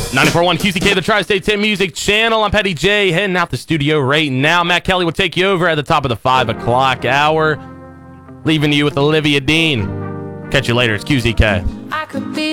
94.1 QCK, the Tri-State 10 Music Channel. I'm Petty J, heading out the studio right now. Matt Kelly will take you over at the top of the 5 o'clock hour, leaving you with Olivia Dean. Catch you later. It's QCK.